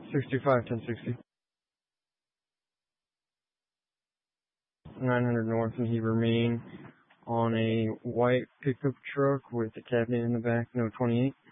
625, 1060. 900 north, and he remain on a white pickup truck with a cabinet in the back, no 28.